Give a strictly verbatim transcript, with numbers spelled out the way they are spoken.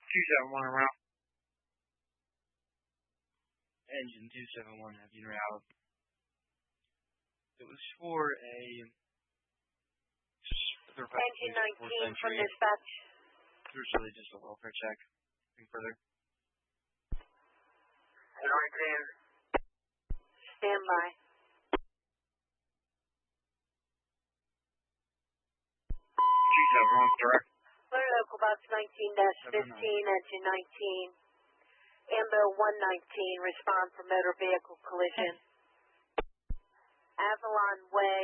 two seven one around. Engine two seven one have you route. It was for a Engine nineteen from dispatch. It was really just a welfare check. Anything further? nineteen. Stand by. two seven one direct. Clear local box nineteen dash fifteen, engine nineteen. Ambo one nineteen, respond for motor vehicle collision. Avalon Way.